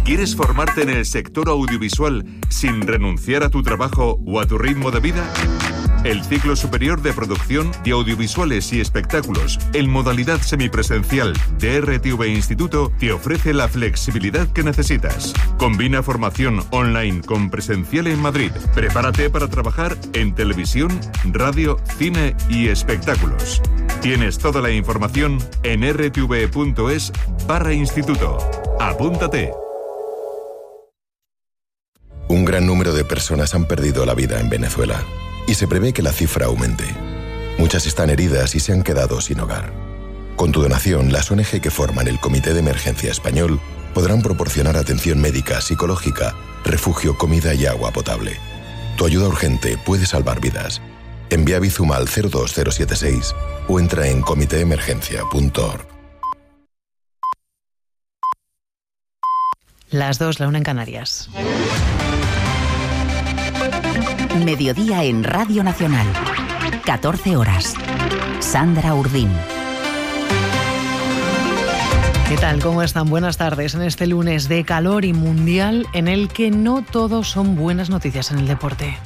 ¿Quieres formarte en el sector audiovisual sin renunciar a tu trabajo o a tu ritmo de vida? El ciclo superior de producción de audiovisuales y espectáculos en modalidad semipresencial de RTV Instituto te ofrece la flexibilidad que necesitas. Combina formación online con presencial en Madrid. Prepárate para trabajar en televisión, radio, cine y espectáculos. Tienes toda la información en rtv.es/instituto. ¡Apúntate! Un gran número de personas han perdido la vida en Venezuela y se prevé que la cifra aumente. Muchas están heridas y se han quedado sin hogar. Con tu donación, las ONG que forman el Comité de Emergencia Español podrán proporcionar atención médica, psicológica, refugio, comida y agua potable. Tu ayuda urgente puede salvar vidas. Envía Bizum al 02076 o entra en comiteemergencia.org. Las 2, la 1 en Canarias. Mediodía en Radio Nacional. 14 horas. Sandra Urdín. ¿Qué tal? ¿Cómo están? Buenas tardes en este lunes de calor y mundial en el que no todos son buenas noticias en el deporte.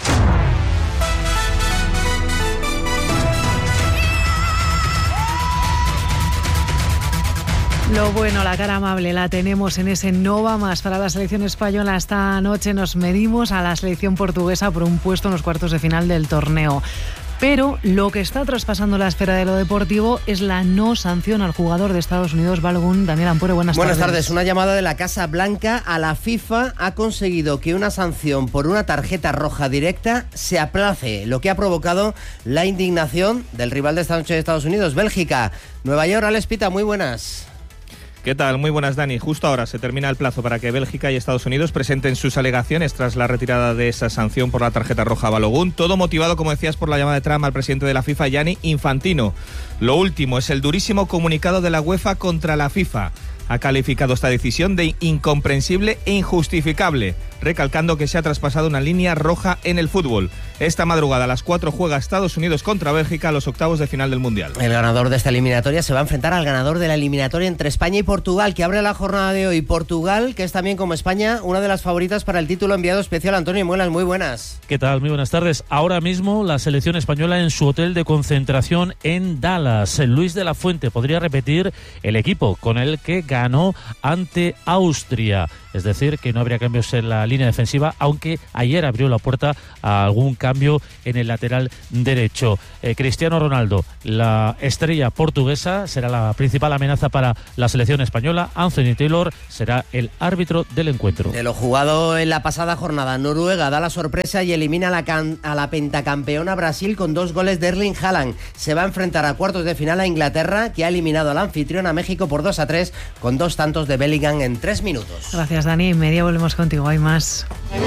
Lo bueno, la cara amable la tenemos en ese no va más para la selección española. Esta noche nos medimos a la selección portuguesa por un puesto en los cuartos de final del torneo. Pero lo que está traspasando la esfera de lo deportivo es la no sanción al jugador de Estados Unidos, Balogun. Daniel Ampure, buenas tardes. Buenas tardes. Una llamada de la Casa Blanca a la FIFA ha conseguido que una sanción por una tarjeta roja directa se aplace, lo que ha provocado la indignación del rival de esta noche de Estados Unidos, Bélgica. Nueva York, Alex Pita, muy buenas. ¿Qué tal? Muy buenas, Dani. Justo ahora se termina el plazo para que Bélgica y Estados Unidos presenten sus alegaciones tras la retirada de esa sanción por la tarjeta roja a Balogun. Todo motivado, como decías, por la llamada de Trump al presidente de la FIFA, Gianni Infantino. Lo último es el durísimo comunicado de la UEFA contra la FIFA. Ha calificado esta decisión de incomprensible e injustificable, recalcando que se ha traspasado una línea roja en el fútbol. Esta madrugada a las 4 juega Estados Unidos contra Bélgica a los octavos de final del Mundial. El ganador de esta eliminatoria se va a enfrentar al ganador de la eliminatoria entre España y Portugal, que abre la jornada de hoy. Portugal, que es también como España una de las favoritas para el título. Enviado especial Antonio Muelas, muy buenas. ¿Qué tal? Muy buenas tardes. Ahora mismo la selección española en su hotel de concentración en Dallas. Luis de la Fuente podría repetir el equipo con el que ganó ante Austria. Es decir, que no habría cambios en la línea defensiva, aunque ayer abrió la puerta a algún cambio en el lateral derecho. Cristiano Ronaldo, la estrella portuguesa, será la principal amenaza para la selección española. Anthony Taylor será el árbitro del encuentro. De lo jugado en la pasada jornada, Noruega da la sorpresa y elimina a la pentacampeona Brasil con 2 goles de Erling Haaland. Se va a enfrentar a cuartos de final a Inglaterra, que ha eliminado al anfitrión a México por 2-3 con 2 tantos de Bellingham en 3 minutos. Gracias, Dani. En media volvemos contigo. Hay más.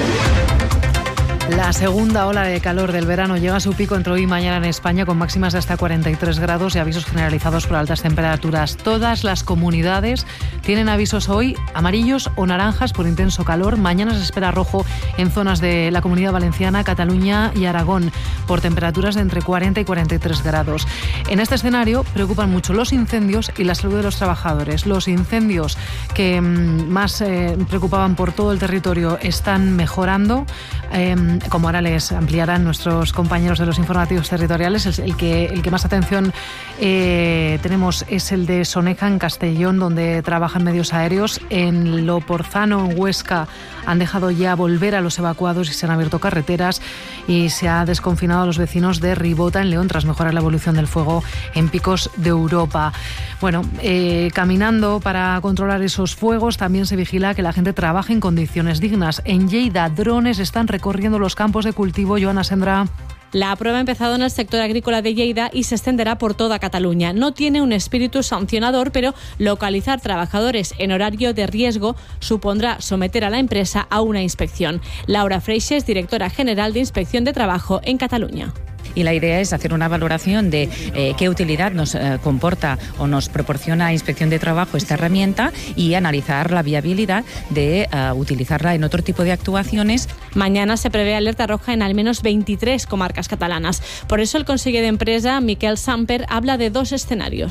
La segunda ola de calor del verano llega a su pico entre hoy y mañana en España, con máximas de hasta 43 grados y avisos generalizados por altas temperaturas. Todas las comunidades tienen avisos hoy amarillos o naranjas por intenso calor. Mañana se espera rojo en zonas de la Comunidad Valenciana, Cataluña y Aragón por temperaturas de entre 40 y 43 grados. En este escenario preocupan mucho los incendios y la salud de los trabajadores. Los incendios que más preocupaban por todo el territorio están mejorando. Como ahora les ampliarán nuestros compañeros de los informativos territoriales, el que más atención tenemos es el de Soneja, en Castellón, donde trabajan medios aéreos. En Loporzano, en Huesca, han dejado ya volver a los evacuados y se han abierto carreteras, y se ha desconfinado a los vecinos de Ribota, en León, tras mejorar la evolución del fuego en picos de Europa. Bueno, caminando para controlar esos fuegos, también se vigila que la gente trabaje en condiciones dignas. En Lleida, drones están recorriendo los campos de cultivo. Joana Sendra. La prueba ha empezado en el sector agrícola de Lleida y se extenderá por toda Cataluña. No tiene un espíritu sancionador, pero localizar trabajadores en horario de riesgo supondrá someter a la empresa a una inspección. Laura Freixes, directora general de Inspección de Trabajo en Cataluña. Y la idea es hacer una valoración de qué utilidad nos comporta o nos proporciona Inspección de Trabajo esta herramienta, y analizar la viabilidad de utilizarla en otro tipo de actuaciones. Mañana se prevé alerta roja en al menos 23 comarcas catalanas. Por eso el conseller de Empresa, Miquel Samper, habla de 2 escenarios.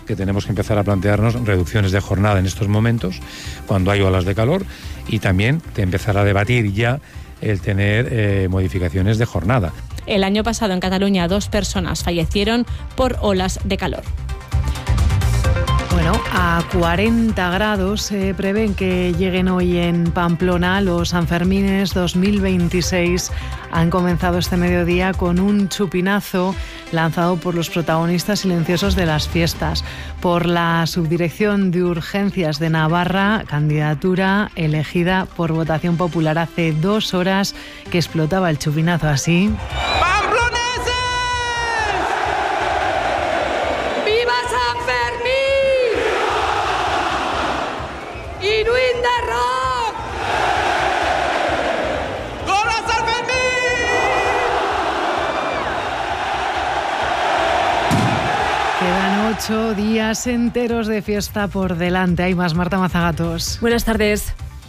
que tenemos que empezar a plantearnos reducciones de jornada en estos momentos, cuando hay olas de calor, y también de empezar a debatir ya el tener modificaciones de jornada. El año pasado en Cataluña 2 personas fallecieron por olas de calor. Bueno, a 40 grados se prevén que lleguen hoy en Pamplona. Los Sanfermines 2026 han comenzado este mediodía con un chupinazo lanzado por los protagonistas silenciosos de las fiestas. Por la Subdirección de Urgencias de Navarra, candidatura elegida por votación popular. Hace 2 horas que explotaba el chupinazo así. Quedan 8 días enteros de fiesta por delante. Hay más. Marta Mazagatos. Buenas tardes.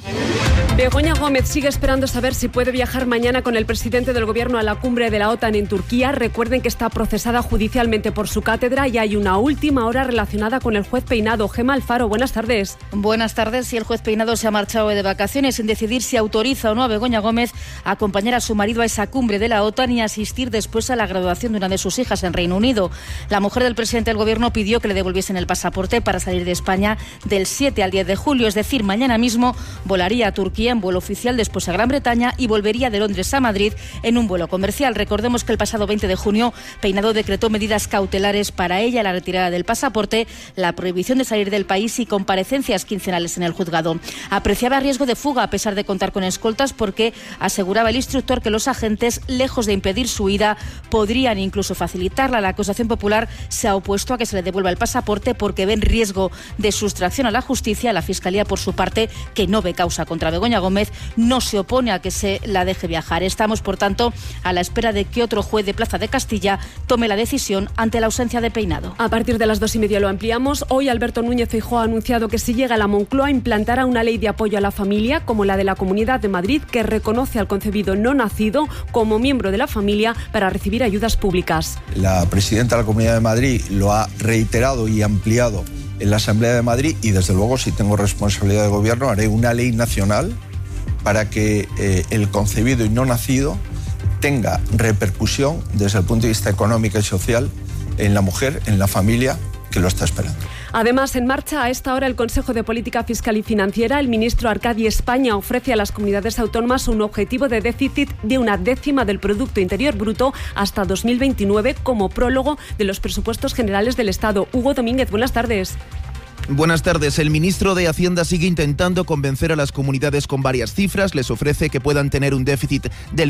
Begoña Gómez sigue esperando saber si puede viajar mañana con el presidente del Gobierno a la cumbre de la OTAN en Turquía. Recuerden que está procesada judicialmente por su cátedra y hay una última hora relacionada con el juez Peinado. Gemma Alfaro, buenas tardes. Buenas tardes. Y el juez Peinado se ha marchado de vacaciones sin decidir si autoriza o no a Begoña Gómez a acompañar a su marido a esa cumbre de la OTAN y asistir después a la graduación de una de sus hijas en Reino Unido. La mujer del presidente del Gobierno pidió que le devolviesen el pasaporte para salir de España del 7 al 10 de julio, es decir, mañana mismo volaría a Turquía en vuelo oficial, después a Gran Bretaña y volvería de Londres a Madrid en un vuelo comercial. Recordemos que el pasado 20 de junio Peinado decretó medidas cautelares para ella, la retirada del pasaporte, la prohibición de salir del país y comparecencias quincenales en el juzgado. Apreciaba riesgo de fuga a pesar de contar con escoltas porque aseguraba el instructor que los agentes, lejos de impedir su huida, podrían incluso facilitarla. La acusación popular se ha opuesto a que se le devuelva el pasaporte porque ven riesgo de sustracción a la justicia. La Fiscalía, por su parte, que no ve causa contra Begoña Gómez, no se opone a que se la deje viajar. Estamos, por tanto, a la espera de que otro juez de Plaza de Castilla tome la decisión ante la ausencia de Peinado. A partir de las 2:30 lo ampliamos. Hoy Alberto Núñez Feijóo ha anunciado que si llega a la Moncloa implantará una ley de apoyo a la familia, como la de la Comunidad de Madrid, que reconoce al concebido no nacido como miembro de la familia para recibir ayudas públicas. La presidenta de la Comunidad de Madrid lo ha reiterado y ampliado en la Asamblea de Madrid y, desde luego, si tengo responsabilidad de gobierno, haré una ley nacional para que el concebido y no nacido tenga repercusión desde el punto de vista económico y social en la mujer, en la familia que lo está esperando. Además, en marcha a esta hora el Consejo de Política Fiscal y Financiera. El ministro Arcadi España ofrece a las comunidades autónomas un objetivo de déficit de 1/10 del Producto Interior Bruto hasta 2029 como prólogo de los presupuestos generales del Estado. Hugo Domínguez, buenas tardes. Buenas tardes. El ministro de Hacienda sigue intentando convencer a las comunidades con varias cifras. Les ofrece que puedan tener un déficit del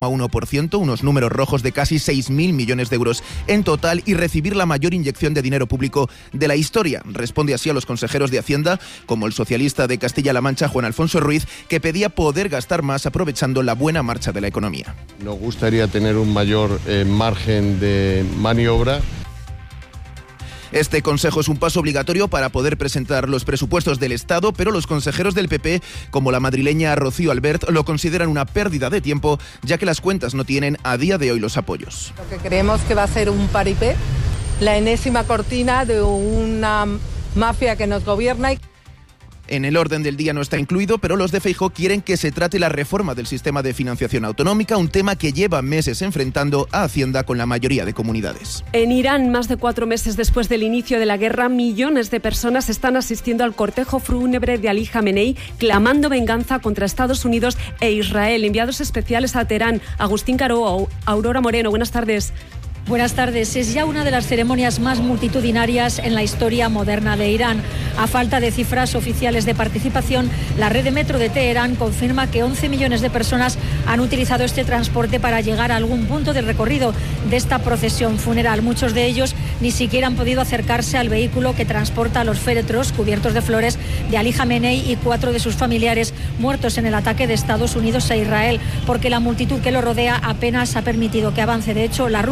0,1%, unos números rojos de casi 6.000 millones de euros en total, y recibir la mayor inyección de dinero público de la historia. Responde así a los consejeros de Hacienda, como el socialista de Castilla-La Mancha, Juan Alfonso Ruiz, que pedía poder gastar más aprovechando la buena marcha de la economía. Nos gustaría tener un mayor margen de maniobra. Este consejo es un paso obligatorio para poder presentar los presupuestos del Estado, pero los consejeros del PP, como la madrileña Rocío Albert, lo consideran una pérdida de tiempo, ya que las cuentas no tienen a día de hoy los apoyos. Lo que creemos que va a ser un paripé, la enésima cortina de una mafia que nos gobierna. En el orden del día no está incluido, pero los de Feijóo quieren que se trate la reforma del sistema de financiación autonómica, un tema que lleva meses enfrentando a Hacienda con la mayoría de comunidades. En Irán, más de 4 meses después del inicio de la guerra, millones de personas están asistiendo al cortejo fúnebre de Ali Jamenei, clamando venganza contra Estados Unidos e Israel. Enviados especiales a Teherán, Agustín Caro, Aurora Moreno, buenas tardes. Buenas tardes. Es ya una de las ceremonias más multitudinarias en la historia moderna de Irán. A falta de cifras oficiales de participación, la red de metro de Teherán confirma que 11 millones de personas han utilizado este transporte para llegar a algún punto del recorrido de esta procesión funeral. Muchos de ellos ni siquiera han podido acercarse al vehículo que transporta a los féretros cubiertos de flores de Ali Jamenei y 4 de sus familiares muertos en el ataque de Estados Unidos a Israel, porque la multitud que lo rodea apenas ha permitido que avance. De hecho, la ruta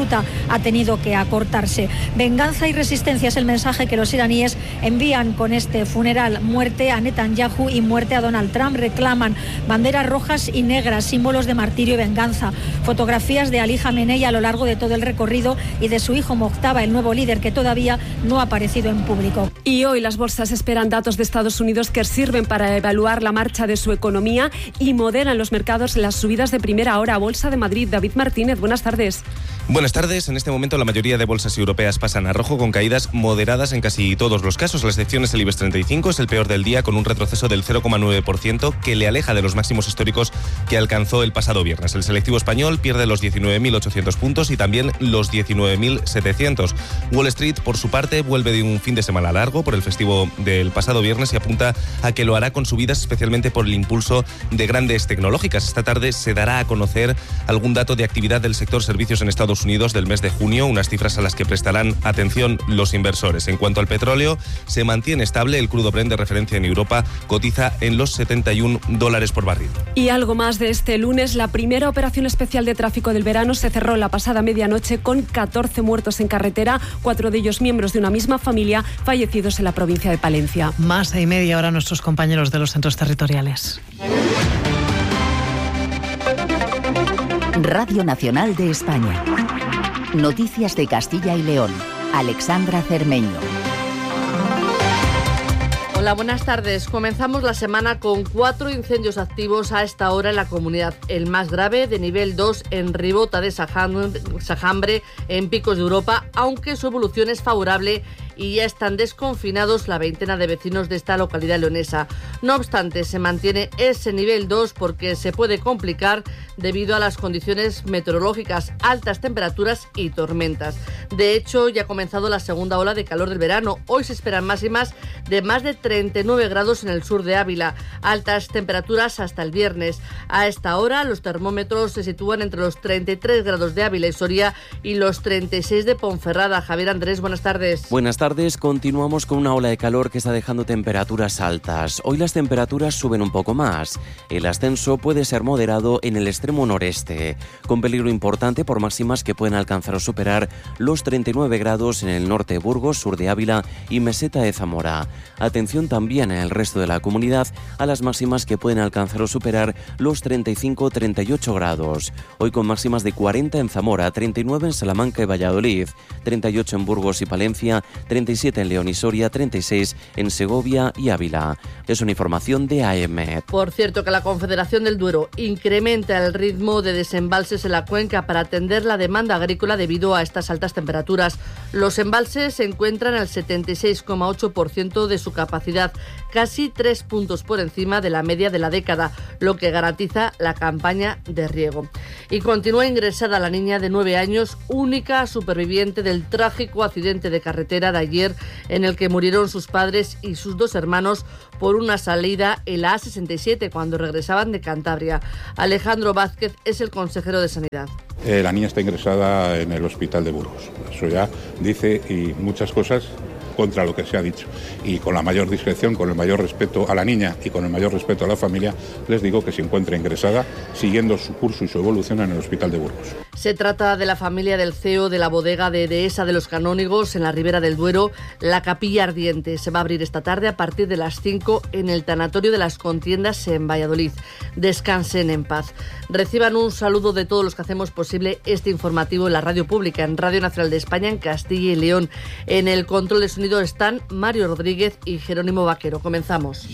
ha tenido que acortarse. Venganza y resistencia es el mensaje que los iraníes envían con este funeral. Muerte a Netanyahu y muerte a Donald Trump. Reclaman banderas rojas y negras, símbolos de martirio y venganza. Fotografías de Ali Jamenei a lo largo de todo el recorrido y de su hijo Mojtaba, el nuevo líder que todavía no ha aparecido en público. Y hoy las bolsas esperan datos de Estados Unidos que sirven para evaluar la marcha de su economía y moderan los mercados las subidas de primera hora. Bolsa de Madrid, David Martínez, buenas tardes. Buenas tardes. En este momento la mayoría de bolsas europeas pasan a rojo con caídas moderadas en casi todos los casos. La excepción es el IBEX 35, es el peor del día con un retroceso del 0,9% que le aleja de los máximos históricos que alcanzó el pasado viernes. El selectivo español pierde los 19.800 puntos y también los 19.700. Wall Street, por su parte, vuelve de un fin de semana largo por el festivo del pasado viernes y apunta a que lo hará con subidas especialmente por el impulso de grandes tecnológicas. Esta tarde se dará a conocer algún dato de actividad del sector servicios en Estados Unidos del mes de junio, unas cifras a las que prestarán atención los inversores. En cuanto al petróleo, se mantiene estable. El crudo Brent de referencia en Europa cotiza en los $71 por barril. Y algo más de este lunes, la primera operación especial de tráfico del verano se cerró la pasada medianoche con 14 muertos en carretera, 4 de ellos miembros de una misma familia, fallecidos en la provincia de Palencia. Más y media hora nuestros compañeros de los centros territoriales. Radio Nacional de España. Noticias de Castilla y León. Alexandra Cermeño. Hola, buenas tardes. Comenzamos la semana con 4 incendios activos a esta hora en la comunidad. El más grave, de nivel 2, en Ribota de Sajambre, en Picos de Europa, aunque su evolución es favorable y ya están desconfinados la veintena de vecinos de esta localidad leonesa. No obstante, se mantiene ese nivel 2 porque se puede complicar debido a las condiciones meteorológicas, altas temperaturas y tormentas. De hecho, ya ha comenzado la segunda ola de calor del verano. Hoy se esperan máximas de más de 39 grados en el sur de Ávila, altas temperaturas hasta el viernes. A esta hora los termómetros se sitúan entre los 33 grados de Ávila y Soria y los 36 de Ponferrada. Javier Andrés, buenas tardes. Buenas tardes. Continuamos con una ola de calor que está dejando temperaturas altas. Hoy las temperaturas suben un poco más. El ascenso puede ser moderado en el extremo noreste, con peligro importante por máximas que pueden alcanzar o superar los 39 grados en el norte de Burgos, sur de Ávila y meseta de Zamora. Atención también en el resto de la comunidad a las máximas que pueden alcanzar o superar los 35-38 grados. Hoy con máximas de 40 en Zamora, 39 en Salamanca y Valladolid, 38 en Burgos y Palencia, 37 en León y Soria, 36 en Segovia y Ávila. Es una información de AEMET. Por cierto, que la Confederación del Duero incrementa el ritmo de desembalses en la cuenca para atender la demanda agrícola debido a estas altas temperaturas. Los embalses se encuentran al 76,8% de su capacidad, casi 3 puntos por encima de la media de la década, lo que garantiza la campaña de riego. Y continúa ingresada la niña de 9 años, única superviviente del trágico accidente de carretera de ayer en el que murieron sus padres y sus 2 hermanos por una salida en la A67 cuando regresaban de Cantabria. Alejandro Vázquez es el consejero de Sanidad. La niña está ingresada en el hospital de Burgos. Eso ya dice y muchas cosas contra lo que se ha dicho. Y con la mayor discreción, con el mayor respeto a la niña y con el mayor respeto a la familia, les digo que se encuentra ingresada siguiendo su curso y su evolución en el hospital de Burgos. Se trata de la familia del CEO de la bodega de Dehesa de los Canónigos en la Ribera del Duero, La Capilla Ardiente. Se va a abrir esta tarde a partir de las 5 en el tanatorio de las Contiendas en Valladolid. Descansen en paz. Reciban un saludo de todos los que hacemos posible este informativo en la radio pública, en Radio Nacional de España, en Castilla y León. En el control de sonido están Mario Rodríguez y Jerónimo Vaquero. Comenzamos.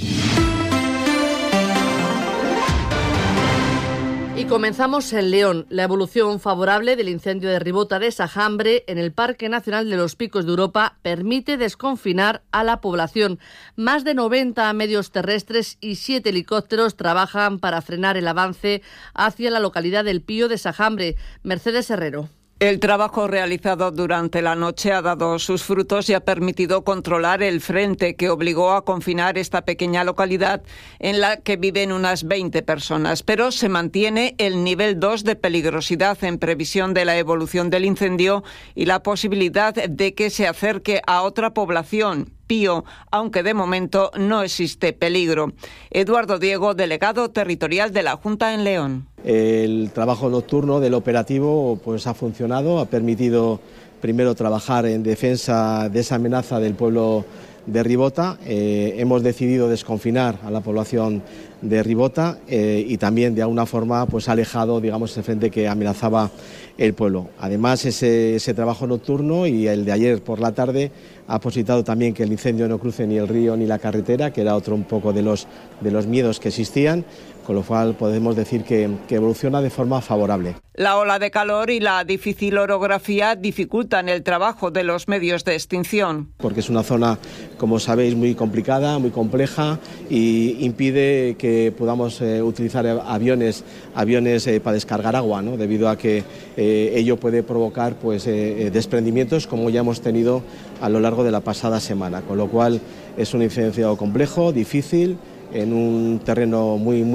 Y comenzamos en León. La evolución favorable del incendio de Ribota de Sajambre en el Parque Nacional de los Picos de Europa permite desconfinar a la población. Más de 90 medios terrestres y 7 helicópteros trabajan para frenar el avance hacia la localidad del Pío de Sajambre. Mercedes Herrero. El trabajo realizado durante la noche ha dado sus frutos y ha permitido controlar el frente que obligó a confinar esta pequeña localidad en la que viven unas 20 personas. Pero se mantiene el nivel 2 de peligrosidad en previsión de la evolución del incendio y la posibilidad de que se acerque a otra población. Pío, aunque de momento no existe peligro. Eduardo Diego, delegado territorial de la Junta en León. El trabajo nocturno del operativo pues ha funcionado, ha permitido primero trabajar en defensa de esa amenaza del pueblo de Ribota. Hemos decidido desconfinar a la población de Ribota y también de alguna forma pues ha alejado, digamos, ese frente que amenazaba el pueblo. Además, ese trabajo nocturno y el de ayer por la tarde ha posibilitado también que el incendio no cruce ni el río ni la carretera, que era otro un poco de los miedos que existían, con lo cual podemos decir que evoluciona de forma favorable. La ola de calor y la difícil orografía dificultan el trabajo de los medios de extinción. Porque es una zona, como sabéis, muy complicada, muy compleja y impide que podamos utilizar aviones para descargar agua, ¿no? Debido a que ello puede provocar pues, desprendimientos como ya hemos tenido a lo largo de la pasada semana, con lo cual es un incendio complejo, difícil, en un terreno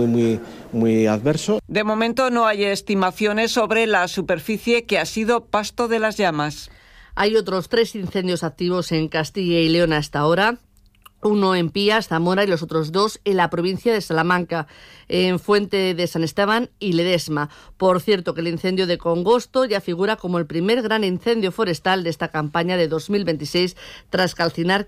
muy adverso. De momento no hay estimaciones sobre la superficie que ha sido pasto de las llamas. Hay otros 3 incendios activos en Castilla y León hasta ahora. Uno en Pías, Zamora y los otros 2 en la provincia de Salamanca, en Fuente de San Esteban y Ledesma. Por cierto, que el incendio de Congosto ya figura como el primer gran incendio forestal de esta campaña de 2026, tras calcinar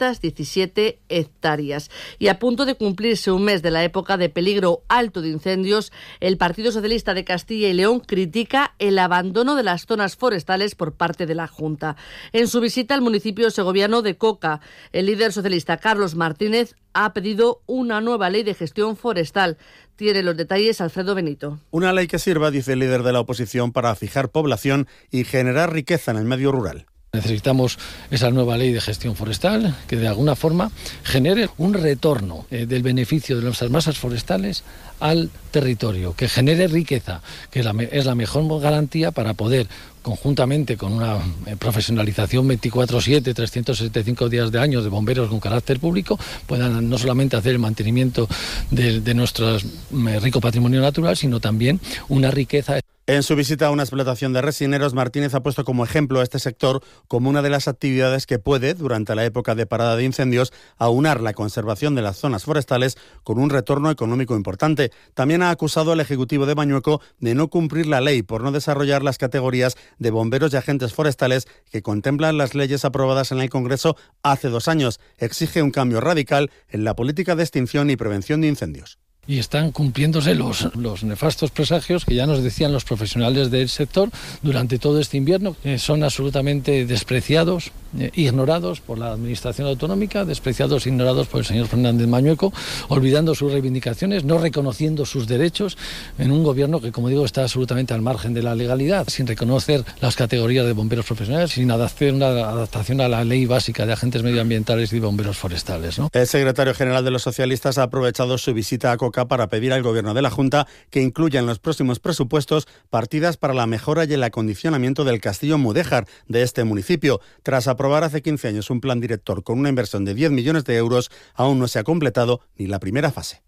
517 hectáreas. Y a punto de cumplirse un mes de la época de peligro alto de incendios, el Partido Socialista de Castilla y León critica el abandono de las zonas forestales por parte de la Junta. En su visita al municipio segoviano de Coca, el líder socialista Carlos Martínez ha pedido una nueva ley de gestión forestal. Tiene los detalles Alfredo Benito. Una ley que sirva, dice el líder de la oposición, para fijar población y generar riqueza en el medio rural. Necesitamos esa nueva ley de gestión forestal que de alguna forma genere un retorno del beneficio de nuestras masas forestales al territorio, que genere riqueza, que es la mejor garantía para poder, conjuntamente con una profesionalización 24/7, 375 días de año de bomberos con carácter público, puedan no solamente hacer el mantenimiento de nuestro rico patrimonio natural, sino también una riqueza. En su visita a una explotación de resineros, Martínez ha puesto como ejemplo a este sector como una de las actividades que puede, durante la época de parada de incendios, aunar la conservación de las zonas forestales con un retorno económico importante. También ha acusado al Ejecutivo de Mañueco de no cumplir la ley por no desarrollar las categorías de bomberos y agentes forestales que contemplan las leyes aprobadas en el Congreso hace 2 años. Exige un cambio radical en la política de extinción y prevención de incendios. Y están cumpliéndose los nefastos presagios que ya nos decían los profesionales del sector durante todo este invierno, que son absolutamente despreciados, ignorados por la Administración autonómica, despreciados e ignorados por el señor Fernández Mañueco, olvidando sus reivindicaciones, no reconociendo sus derechos en un gobierno que, como digo, está absolutamente al margen de la legalidad, sin reconocer las categorías de bomberos profesionales, sin hacer una adaptación a la ley básica de agentes medioambientales y bomberos forestales, ¿no? El secretario general de los socialistas ha aprovechado su visita a Coca para pedir al Gobierno de la Junta que incluya en los próximos presupuestos partidas para la mejora y el acondicionamiento del Castillo Mudéjar de este municipio. Tras aprobar hace 15 años un plan director con una inversión de 10 millones de euros, aún no se ha completado ni la primera fase.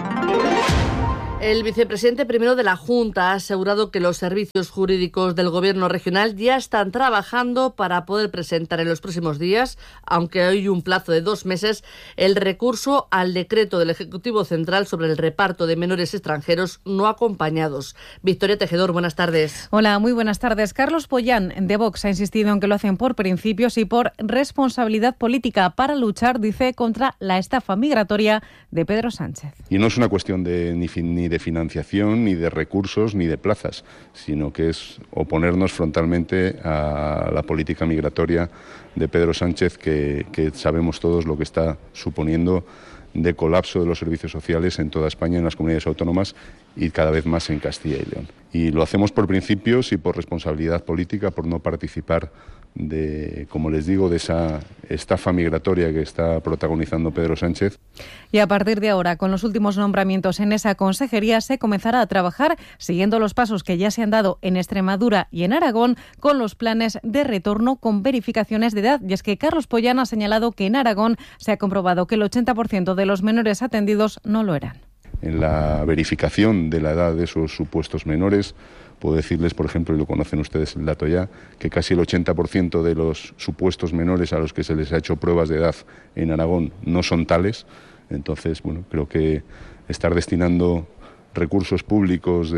El vicepresidente primero de la Junta ha asegurado que los servicios jurídicos del Gobierno regional ya están trabajando para poder presentar en los próximos días, aunque hay un plazo de 2 meses, el recurso al decreto del Ejecutivo Central sobre el reparto de menores extranjeros no acompañados. Victoria Tejedor, buenas tardes. Hola, muy buenas tardes. Carlos Pollán, de Vox, ha insistido en que lo hacen por principios y por responsabilidad política para luchar, dice, contra la estafa migratoria de Pedro Sánchez. Y no es una cuestión ni de financiación, ni de recursos, ni de plazas, sino que es oponernos frontalmente a la política migratoria de Pedro Sánchez, que sabemos todos lo que está suponiendo de colapso de los servicios sociales en toda España, en las comunidades autónomas y cada vez más en Castilla y León. Y lo hacemos por principios y por responsabilidad política, por no participar de, como les digo, de esa estafa migratoria que está protagonizando Pedro Sánchez. Y a partir de ahora, con los últimos nombramientos en esa consejería, se comenzará a trabajar siguiendo los pasos que ya se han dado en Extremadura y en Aragón con los planes de retorno con verificaciones de edad. Y es que Carlos Pollán ha señalado que en Aragón se ha comprobado que el 80% de los menores atendidos no lo eran. la verificación de la edad de esos supuestos menores. Puedo decirles, por ejemplo, y lo conocen ustedes el dato ya, que casi el 80% de los supuestos menores a los que se les ha hecho pruebas de edad en Aragón no son tales. Entonces, bueno, creo que estar destinando recursos públicos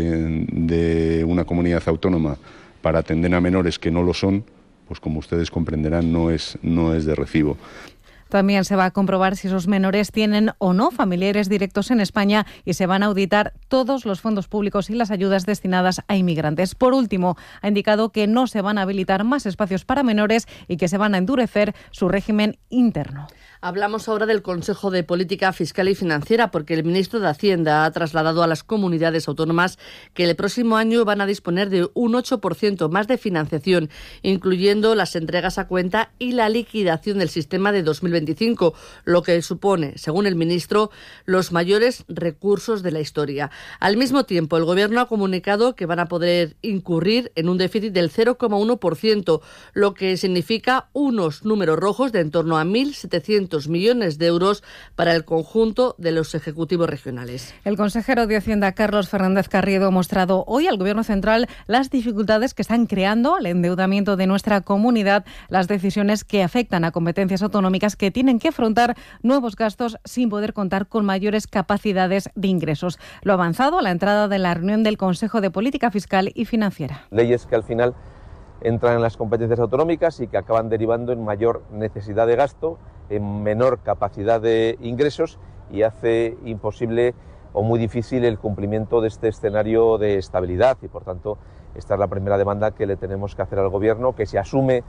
de una comunidad autónoma para atender a menores que no lo son, pues como ustedes comprenderán, no es de recibo. También se va a comprobar si esos menores tienen o no familiares directos en España y se van a auditar todos los fondos públicos y las ayudas destinadas a inmigrantes. Por último, ha indicado que no se van a habilitar más espacios para menores y que se van a endurecer su régimen interno. Hablamos ahora del Consejo de Política Fiscal y Financiera, porque el ministro de Hacienda ha trasladado a las comunidades autónomas que el próximo año van a disponer de un 8% más de financiación, incluyendo las entregas a cuenta y la liquidación del sistema de 2025, lo que supone, según el ministro, los mayores recursos de la historia. Al mismo tiempo, el Gobierno ha comunicado que van a poder incurrir en un déficit del 0,1%, lo que significa unos números rojos de en torno a 1.700 millones de euros para el conjunto de los ejecutivos regionales. El consejero de Hacienda, Carlos Fernández Carriedo, ha mostrado hoy al Gobierno central las dificultades que están creando al endeudamiento de nuestra comunidad, las decisiones que afectan a competencias autonómicas que tienen que afrontar nuevos gastos sin poder contar con mayores capacidades de ingresos. Lo ha avanzado a la entrada de la reunión del Consejo de Política Fiscal y Financiera. Leyes que al final entran en las competencias autonómicas y que acaban derivando en mayor necesidad de gasto, en menor capacidad de ingresos y hace imposible o muy difícil el cumplimiento de este escenario de estabilidad y, por tanto, esta es la primera demanda que le tenemos que hacer al Gobierno, que se asume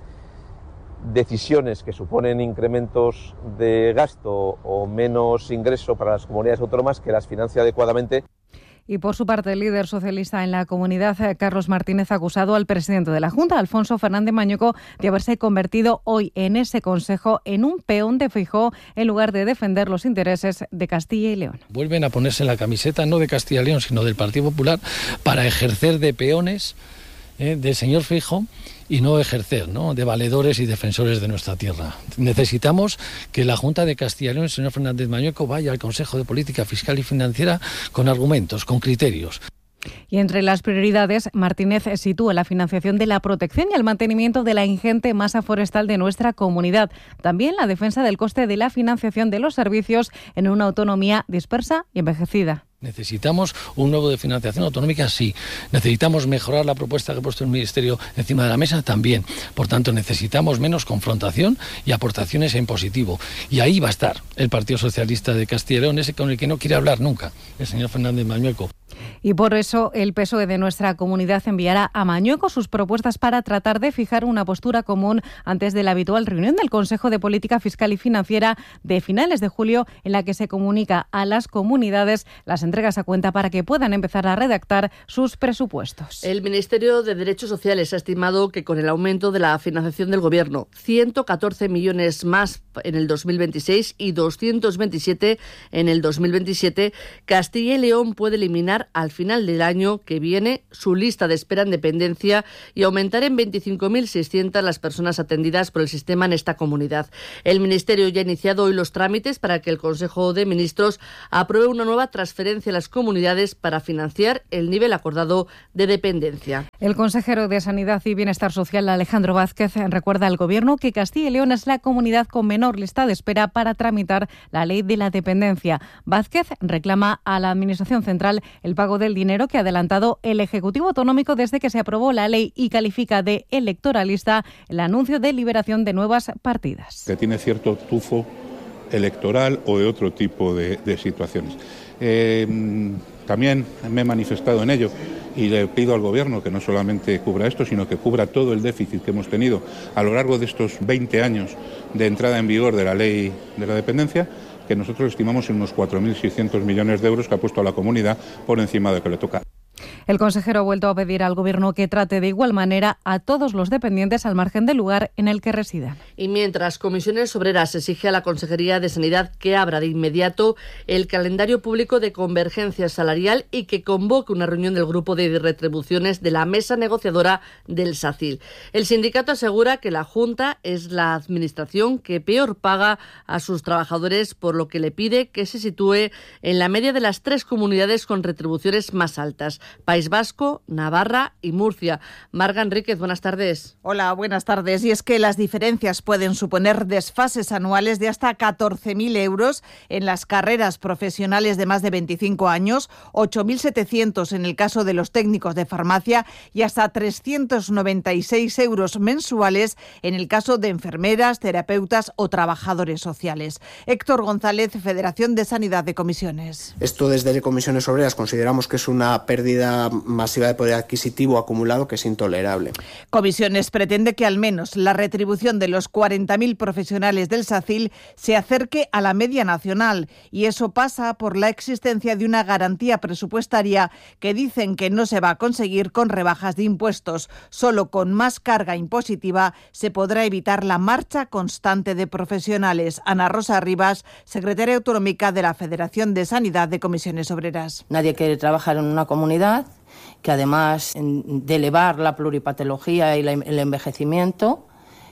decisiones que suponen incrementos de gasto o menos ingreso para las comunidades autónomas, que las financie adecuadamente. Y por su parte, el líder socialista en la comunidad, Carlos Martínez, ha acusado al presidente de la Junta, Alfonso Fernández Mañueco, de haberse convertido hoy en ese consejo en un peón de Feijóo en lugar de defender los intereses de Castilla y León. Vuelven a ponerse la camiseta no de Castilla y León, sino del Partido Popular para ejercer de peones del señor Feijóo y no ejercer, ¿no?, de valedores y defensores de nuestra tierra. Necesitamos que la Junta de Castilla y León, el señor Fernández Mañueco, vaya al Consejo de Política Fiscal y Financiera con argumentos, con criterios. Y entre las prioridades, Martínez sitúa la financiación de la protección y el mantenimiento de la ingente masa forestal de nuestra comunidad. También la defensa del coste de la financiación de los servicios en una autonomía dispersa y envejecida. ¿Necesitamos un nuevo de financiación autonómica? Sí. ¿Necesitamos mejorar la propuesta que ha puesto el Ministerio encima de la mesa? También. Por tanto, necesitamos menos confrontación y aportaciones en positivo. Y ahí va a estar el Partido Socialista de Castilla y León, ese con el que no quiere hablar nunca, el señor Fernández Mañueco. Y por eso el PSOE de nuestra comunidad enviará a Mañueco sus propuestas para tratar de fijar una postura común antes de la habitual reunión del Consejo de Política Fiscal y Financiera de finales de julio, en la que se comunica a las comunidades las entregas a cuenta para que puedan empezar a redactar sus presupuestos. El Ministerio de Derechos Sociales ha estimado que con el aumento de la financiación del Gobierno, 114 millones más en el 2026 y 227 en el 2027, Castilla y León puede eliminar al final del año que viene su lista de espera en dependencia y aumentar en 25.600 las personas atendidas por el sistema en esta comunidad. El Ministerio ya ha iniciado hoy los trámites para que el Consejo de Ministros apruebe una nueva transferencia a las comunidades para financiar el nivel acordado de dependencia. El consejero de Sanidad y Bienestar Social, Alejandro Vázquez, recuerda al Gobierno que Castilla y León es la comunidad con menor lista de espera para tramitar la ley de la dependencia. Vázquez reclama a la Administración Central el pago del dinero que ha adelantado el Ejecutivo Autonómico desde que se aprobó la ley y califica de electoralista el anuncio de liberación de nuevas partidas. Que tiene cierto tufo electoral o de otro tipo de situaciones. También me he manifestado en ello y le pido al Gobierno que no solamente cubra esto, sino que cubra todo el déficit que hemos tenido a lo largo de estos 20 años de entrada en vigor de la ley de la dependencia, que nosotros estimamos en unos 4.600 millones de euros que ha puesto a la comunidad por encima de lo que le toca. El consejero ha vuelto a pedir al Gobierno que trate de igual manera a todos los dependientes al margen del lugar en el que residan. Y mientras Comisiones Obreras exige a la Consejería de Sanidad que abra de inmediato el calendario público de convergencia salarial y que convoque una reunión del grupo de retribuciones de la mesa negociadora del SACIL. El sindicato asegura que la Junta es la administración que peor paga a sus trabajadores, por lo que le pide que se sitúe en la media de las 3 comunidades con retribuciones más altas: País Vasco, Navarra y Murcia. Marga Enríquez, buenas tardes. Hola, buenas tardes. Y es que las diferencias pueden suponer desfases anuales de hasta 14.000 euros en las carreras profesionales de más de 25 años, 8.700 en el caso de los técnicos de farmacia y hasta 396 euros mensuales en el caso de enfermeras, terapeutas o trabajadores sociales. Héctor González, Federación de Sanidad de Comisiones. Esto desde Comisiones Obreras consideramos que es una pérdida masiva de poder adquisitivo acumulado que es intolerable. Comisiones pretende que al menos la retribución de los 40.000 profesionales del SACIL se acerque a la media nacional, y eso pasa por la existencia de una garantía presupuestaria que dicen que no se va a conseguir con rebajas de impuestos. Solo con más carga impositiva se podrá evitar la marcha constante de profesionales. Ana Rosa Rivas, secretaria autonómica de la Federación de Sanidad de Comisiones Obreras. Nadie quiere trabajar en una comunidad que, además de elevar la pluripatología y el envejecimiento,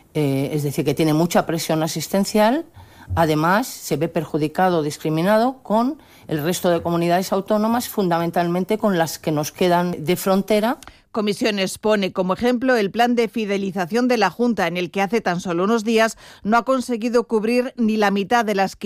es decir, que tiene mucha presión asistencial, además se ve perjudicado o discriminado con el resto de comunidades autónomas, fundamentalmente con las que nos quedan de frontera. Comisiones pone como ejemplo el plan de fidelización de la Junta, en el que hace tan solo unos días no ha conseguido cubrir ni la mitad de las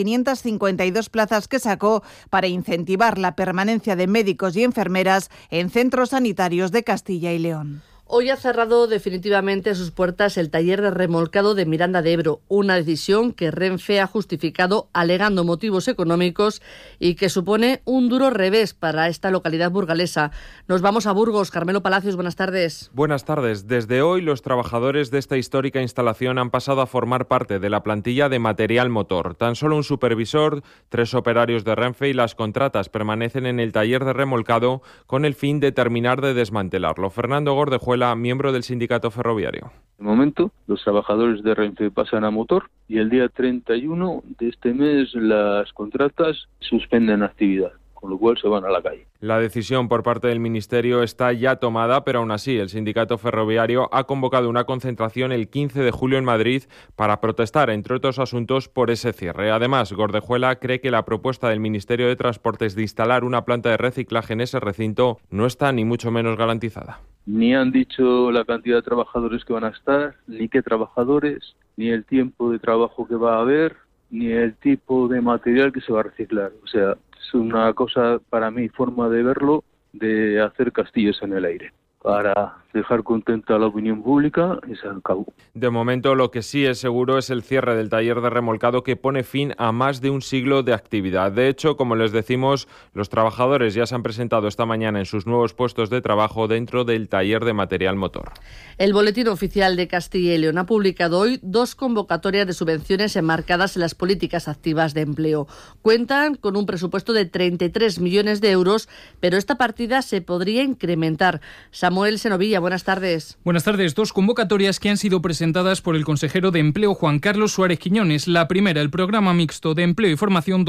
552 plazas que sacó para incentivar la permanencia de médicos y enfermeras en centros sanitarios de Castilla y León. Hoy ha cerrado definitivamente sus puertas el taller de remolcado de Miranda de Ebro, una decisión que Renfe ha justificado alegando motivos económicos y que supone un duro revés para esta localidad burgalesa. Nos vamos a Burgos. Carmelo Palacios, buenas tardes. Buenas tardes. Desde hoy los trabajadores de esta histórica instalación han pasado a formar parte de la plantilla de material motor. Tan solo un supervisor, 3 operarios de Renfe y las contratas permanecen en el taller de remolcado con el fin de terminar de desmantelarlo. Fernando Gordejuela, miembro del sindicato ferroviario. De momento, los trabajadores de Renfe pasan a motor y el día 31 de este mes las contratas suspenden actividad, con lo cual se van a la calle. La decisión por parte del Ministerio está ya tomada, pero aún así el sindicato ferroviario ha convocado una concentración el 15 de julio en Madrid para protestar, entre otros asuntos, por ese cierre. Además, Gordejuela cree que la propuesta del Ministerio de Transportes de instalar una planta de reciclaje en ese recinto no está ni mucho menos garantizada. Ni han dicho la cantidad de trabajadores que van a estar, ni qué trabajadores, ni el tiempo de trabajo que va a haber, ni el tipo de material que se va a reciclar. O sea, es una cosa, para mí, forma de verlo, de hacer castillos en el aire, para dejar contenta a la opinión pública y se acabó. De momento, lo que sí es seguro es el cierre del taller de remolcado, que pone fin a más de un siglo de actividad. De hecho, como les decimos, los trabajadores ya se han presentado esta mañana en sus nuevos puestos de trabajo dentro del taller de material motor. El Boletín Oficial de Castilla y León ha publicado hoy 2 convocatorias de subvenciones enmarcadas en las políticas activas de empleo. Cuentan con un presupuesto de 33 millones de euros, pero esta partida se podría incrementar. Samuel Senovilla, buenas tardes. Buenas tardes. 2 convocatorias que han sido presentadas por el consejero de Empleo, Juan Carlos Suárez Quiñones. La primera, el Programa Mixto de Empleo y Formación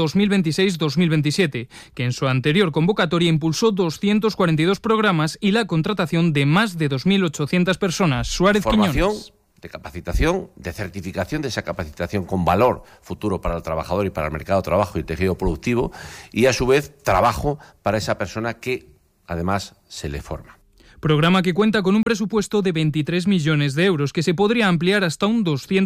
2026-2027, que en su anterior convocatoria impulsó 242 programas y la contratación de más de 2.800 personas. Suárez Formación, Quiñones. de capacitación, de certificación de esa capacitación con valor futuro para el trabajador y para el mercado de trabajo y el tejido productivo, y a su vez trabajo para esa persona que además se le forma. Programa que cuenta con un presupuesto de 23 millones de euros, que se podría ampliar hasta un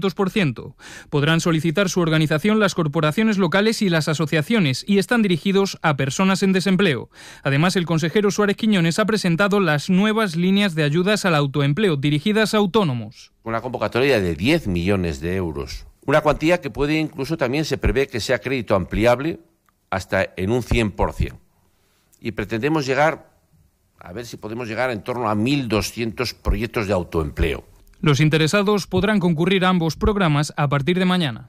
200%. Podrán solicitar su organización las corporaciones locales y las asociaciones, y están dirigidos a personas en desempleo. Además, el consejero Suárez Quiñones ha presentado las nuevas líneas de ayudas al autoempleo dirigidas a autónomos. Una convocatoria de 10 millones de euros. Una cuantía que puede incluso también se prevé que sea crédito ampliable hasta en un 100%. Y pretendemos llegar, a ver si podemos llegar en torno a 1.200 proyectos de autoempleo. Los interesados podrán concurrir a ambos programas a partir de mañana.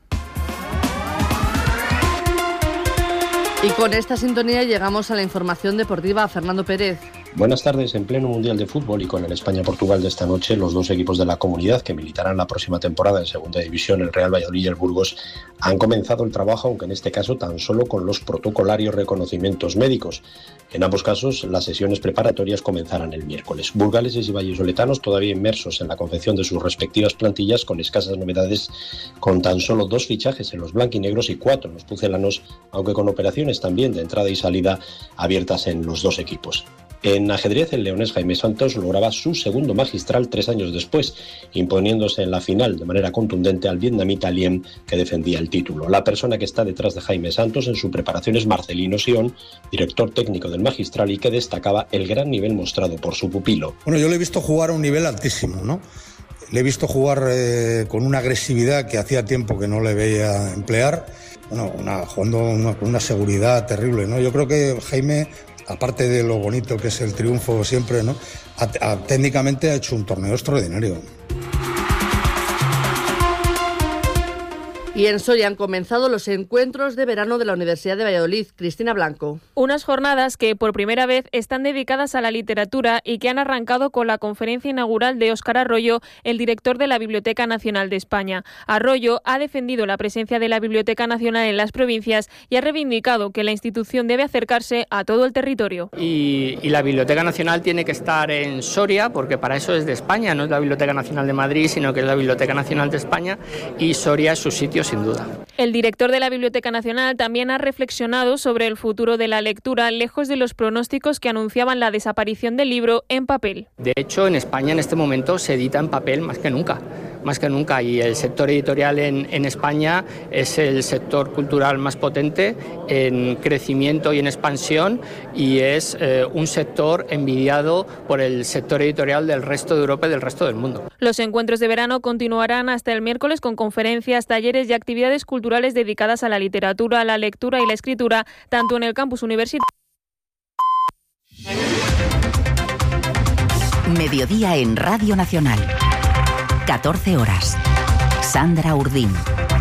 Y con esta sintonía llegamos a la información deportiva. Fernando Pérez. Buenas tardes. En pleno Mundial de Fútbol y con el España-Portugal de esta noche, los dos equipos de la comunidad que militarán la próxima temporada en Segunda División, el Real Valladolid y el Burgos, han comenzado el trabajo, aunque en este caso tan solo con los protocolarios reconocimientos médicos. En ambos casos, las sesiones preparatorias comenzarán el miércoles. Burgaleses y vallisoletanos todavía inmersos en la confección de sus respectivas plantillas, con escasas novedades, con tan solo 2 fichajes en los blanquinegros y 4 en los pucelanos, aunque con operaciones también de entrada y salida abiertas en los dos equipos. En ajedrez, el leonés Jaime Santos lograba su segundo magistral 3 años después, imponiéndose en la final de manera contundente al vietnamita Liem, que defendía el título. La persona que está detrás de Jaime Santos en su preparación es Marcelino Sion, director técnico del magistral, y que destacaba el gran nivel mostrado por su pupilo. Bueno, yo le he visto jugar a un nivel altísimo, ¿no? Le he visto jugar con una agresividad que hacía tiempo que no le veía emplear, jugando con una seguridad terrible, ¿no? Yo creo que Jaime, aparte de lo bonito que es el triunfo siempre, ¿no?, técnicamente ha hecho un torneo extraordinario. Y en Soria han comenzado los encuentros de verano de la Universidad de Valladolid. Cristina Blanco. Unas jornadas que por primera vez están dedicadas a la literatura y que han arrancado con la conferencia inaugural de Óscar Arroyo, el director de la Biblioteca Nacional de España. Arroyo ha defendido la presencia de la Biblioteca Nacional en las provincias y ha reivindicado que la institución debe acercarse a todo el territorio. Y la Biblioteca Nacional tiene que estar en Soria, porque para eso es de España, no es la Biblioteca Nacional de Madrid, sino que es la Biblioteca Nacional de España, y Soria es su sitio sin duda. El director de la Biblioteca Nacional también ha reflexionado sobre el futuro de la lectura, lejos de los pronósticos que anunciaban la desaparición del libro en papel. De hecho, en España en este momento se edita en papel más que nunca, y el sector editorial en España es el sector cultural más potente en crecimiento y en expansión, y es un sector envidiado por el sector editorial del resto de Europa y del resto del mundo. Los encuentros de verano continuarán hasta el miércoles con conferencias, talleres y actividades culturales dedicadas a la literatura, la lectura y la escritura, tanto en el campus universitario. Mediodía en Radio Nacional. 14 horas. Sandra Urdín.